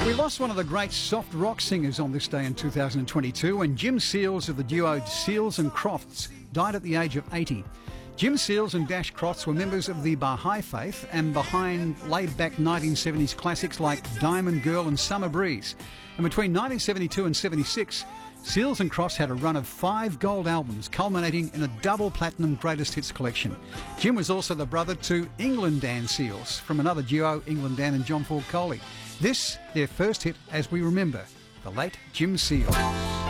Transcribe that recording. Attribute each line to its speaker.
Speaker 1: We lost one of the great soft rock singers on this day in 2022 when Jim Seals of the duo Seals and Crofts died at the age of 80. Jim Seals and Dash Crofts were members of the Baha'i faith and behind laid-back 1970s classics like Diamond Girl and Summer Breeze. And between 1972 and 76, Seals and Crofts had a run of 5 gold albums, culminating in a double platinum greatest hits collection. Jim was also the brother to England Dan Seals, from another duo, England Dan and John Ford Coley. This, their first hit as we remember, the late Jim Seals.